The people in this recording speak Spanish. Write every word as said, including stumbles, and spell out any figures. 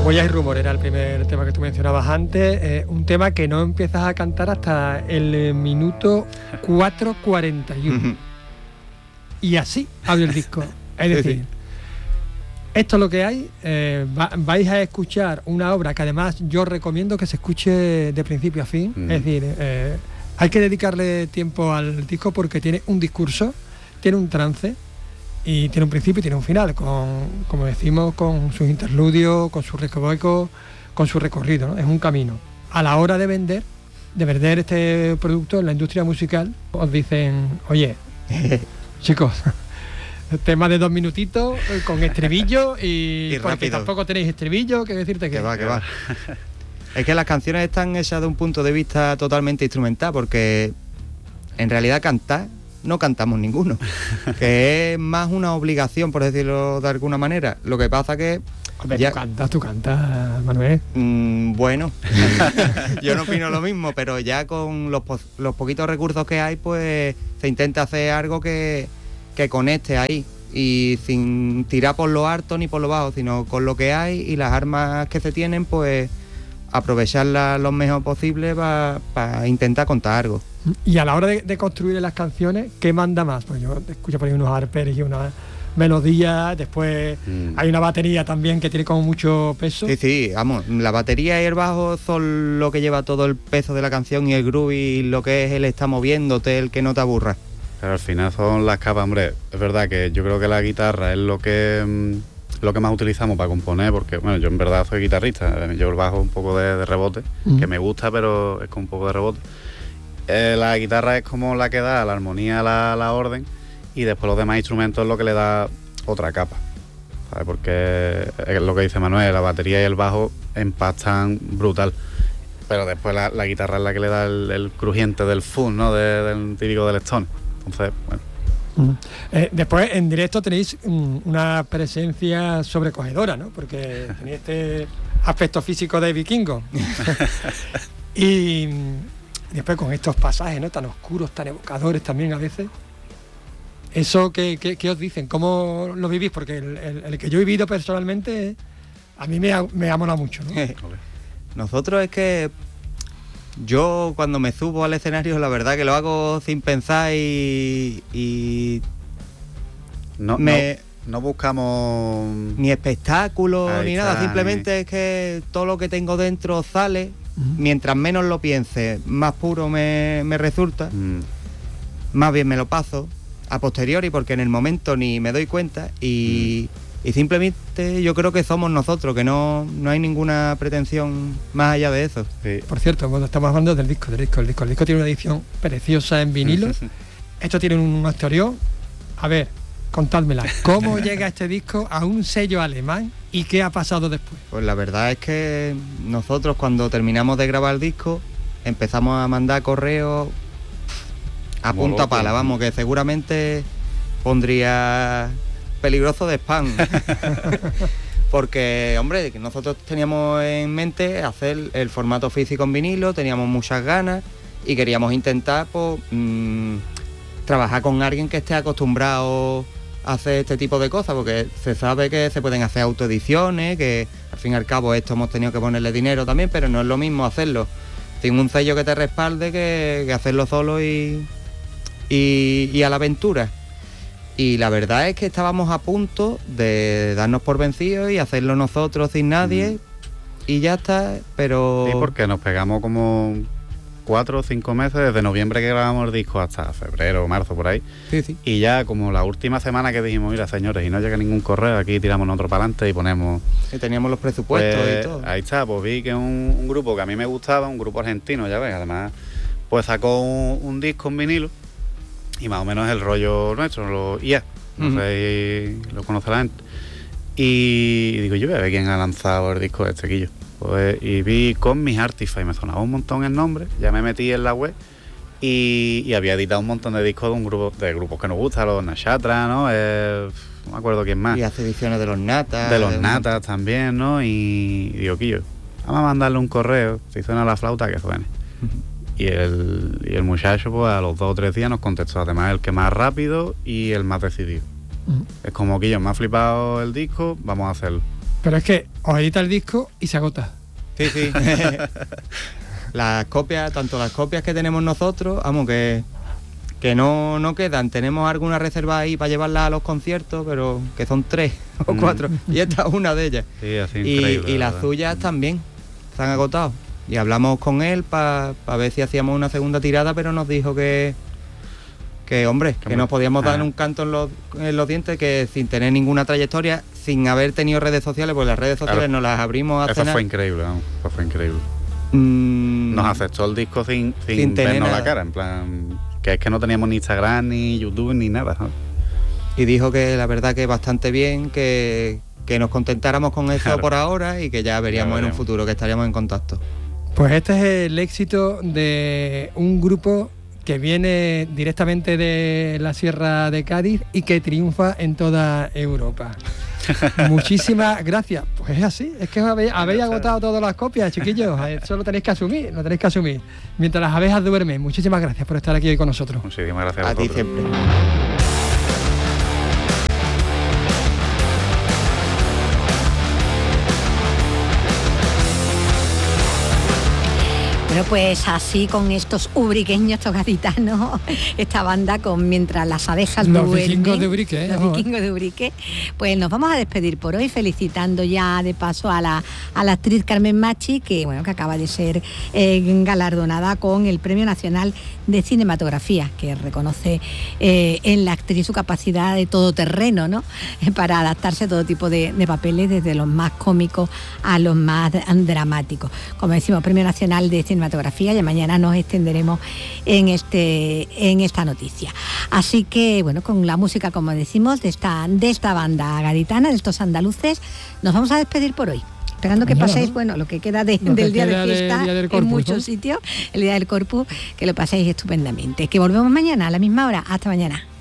Huellas y Rumor era el primer tema que tú mencionabas antes, eh, un tema que no empiezas a cantar hasta el minuto cuatro cuarenta y uno. Y así abre el disco. Es decir, sí, sí. Esto es lo que hay. Eh, va, vais a escuchar una obra que además yo recomiendo que se escuche de principio a fin. Mm. Es decir, eh, hay que dedicarle tiempo al disco porque tiene un discurso, tiene un trance y tiene un principio y tiene un final, con, como decimos, con sus interludios, con sus recovecos, con su recorrido, ¿no? Es un camino. A la hora de vender, de vender este producto en la industria musical, os dicen, oye, chicos, tema de dos minutitos con estribillo y, y porque tampoco tenéis estribillo, que decirte que, que va, que va. Es que las canciones están hechas de un punto de vista totalmente instrumental, porque en realidad cantar no cantamos ninguno, que es más una obligación, por decirlo de alguna manera. Lo que pasa que Hombre, ya... tú cantas, tú cantas, Manuel. Mm, bueno, yo no opino lo mismo, pero ya con los, po- los poquitos recursos que hay, pues se intenta hacer algo que, que conecte ahí, y sin tirar por lo alto ni por lo bajo, sino con lo que hay y las armas que se tienen, pues aprovecharlas lo mejor posible para pa intentar contar algo. Y a la hora de, de construir las canciones, ¿qué manda más? Pues yo escucho por ahí unos arpegios y una melodía, después mm. hay una batería también que tiene como mucho peso. Sí, sí, vamos, la batería y el bajo son lo que lleva todo el peso de la canción, y el groove y lo que es el estar moviéndote, el que no te aburra. Pero al final son las capas, hombre, es verdad que yo creo que la guitarra es lo que lo que más utilizamos para componer, porque bueno, yo en verdad soy guitarrista, yo el bajo un poco de, de rebote, mm. que me gusta, pero es con un poco de rebote. Eh, la guitarra es como la que da la armonía, la, la orden, y después los demás instrumentos es lo que le da otra capa, ¿sabes? Porque es lo que dice Manuel, la batería y el bajo empastan brutal, pero después la, la guitarra es la que le da el, el crujiente del funk, ¿no? De, del típico del Stone. Entonces, bueno. Uh-huh. Eh, después en directo tenéis um, una presencia sobrecogedora, ¿no? Porque tenéis este aspecto físico de vikingo. Y después con estos pasajes, ¿no? Tan oscuros, tan evocadores también a veces. ¿Eso qué, qué, qué os dicen? ¿Cómo lo vivís? Porque el, el, el que yo he vivido personalmente a mí me ha, me ha molado mucho, ¿no? Nosotros es que yo cuando me subo al escenario, la verdad que lo hago sin pensar y... y no, me, no, no buscamos... Ni espectáculo, Ahí ni está, nada. Simplemente ni... es que todo lo que tengo dentro sale. Uh-huh. Mientras menos lo piense, más puro me, me resulta. Uh-huh. Más bien me lo paso a posteriori, porque en el momento ni me doy cuenta. Y... Uh-huh. Y simplemente yo creo que somos nosotros, que no, no hay ninguna pretensión más allá de eso. Sí. Por cierto, cuando estamos hablando del disco, del disco, el disco, el disco tiene una edición preciosa en vinilo. Esto tiene un exterior. A ver, contádmela. ¿Cómo llega este disco a un sello alemán y qué ha pasado después? Pues la verdad es que nosotros cuando terminamos de grabar el disco empezamos a mandar correos a Como punta loco. Pala, vamos, que seguramente pondría... peligroso de spam. Porque, hombre, nosotros teníamos en mente hacer el formato físico en vinilo, teníamos muchas ganas y queríamos intentar pues, mmm, trabajar con alguien que esté acostumbrado a hacer este tipo de cosas, porque se sabe que se pueden hacer autoediciones, que al fin y al cabo esto hemos tenido que ponerle dinero también, pero no es lo mismo hacerlo sin un sello que te respalde que, que hacerlo solo y, y, y a la aventura. Y la verdad es que estábamos a punto de darnos por vencidos y hacerlo nosotros sin nadie, mm. y ya está, pero... Sí, porque nos pegamos como cuatro o cinco meses, desde noviembre que grabamos el disco hasta febrero o marzo, por ahí. Sí, sí. Y ya como la última semana que dijimos, mira señores, y no llega ningún correo, aquí tiramos nosotros para adelante y ponemos... Y teníamos los presupuestos pues, y todo. Ahí está, pues vi que un, un grupo que a mí me gustaba, un grupo argentino, ya ves, además, pues sacó un, un disco en vinilo, y más o menos el rollo nuestro, los I A, no uh-huh. sé si lo conoce la gente. Y digo, yo voy a ver quién ha lanzado el disco este, Quillo. Pues, y vi con mis Artify, me sonaba un montón el nombre, ya me metí en la web y, y había editado un montón de discos de un grupo de grupos que nos gustan, los Nashatra, ¿no? Eh, no me acuerdo quién más. Y hace ediciones de los Natas. De los de Natas también, ¿no? Y, y digo, Quillo, vamos a mandarle un correo, si suena la flauta, que suene. Uh-huh. Y el, y el muchacho, pues a los dos o tres días nos contestó, además el que más rápido y el más decidido. Uh-huh. Es como que yo, me ha flipado el disco, vamos a hacerlo. Pero es que os edita el disco y se agota. Sí, sí. Las copias, tanto las copias que tenemos nosotros, vamos, que, que no, no quedan. Tenemos alguna reserva ahí para llevarlas a los conciertos, pero que son tres o cuatro. Mm. Y esta es una de ellas. Sí, así y, increíble. Y las suyas también se han agotado. Y hablamos con él para pa ver si hacíamos una segunda tirada, pero nos dijo que, que hombre, que nos podíamos dar un canto en los, en los dientes, que sin tener ninguna trayectoria, sin haber tenido redes sociales, pues las redes sociales claro. nos las abrimos a Eso cenar. fue increíble, ¿no? Eso fue increíble. Mm, nos aceptó el disco sin, sin, sin vernos nada. la cara, en plan, que es que no teníamos ni Instagram, ni YouTube, ni nada, ¿no? Y dijo que la verdad que bastante bien, que, que nos contentáramos con eso claro. por ahora y que ya veríamos ya en un futuro, que estaríamos en contacto. Pues este es el éxito de un grupo que viene directamente de la Sierra de Cádiz y que triunfa en toda Europa. Muchísimas gracias. Pues es así, es que habéis, habéis agotado todas las copias, chiquillos. Eso lo tenéis que asumir, lo tenéis que asumir. Mientras las abejas duermen. Muchísimas gracias por estar aquí hoy con nosotros. Muchísimas gracias a, a ti siempre. Bueno, pues así con estos ubriqueños, estos gaditanos, esta banda con Mientras las abejas los duermen, vikingos de Ubrique, los vikingos de Ubrique, pues nos vamos a despedir por hoy felicitando ya de paso a la, a la actriz Carmen Machi, que bueno, que acaba de ser eh, galardonada con el Premio Nacional de Cinematografía, que reconoce eh, en la actriz su capacidad de todoterreno, ¿no? Para adaptarse a todo tipo de, de papeles, desde los más cómicos a los más dramáticos. Como decimos, Premio Nacional de Cinematografía, y mañana nos extenderemos en este en esta noticia. Así que bueno, con la música, como decimos, de esta de esta banda gaditana, de estos andaluces, nos vamos a despedir por hoy. Esperando que paséis, bueno, lo que queda de, lo que del día queda de fiesta de, Corpus, en muchos ¿no? sitios, el día del Corpus, que lo paséis estupendamente. Que volvemos mañana a la misma hora. Hasta mañana.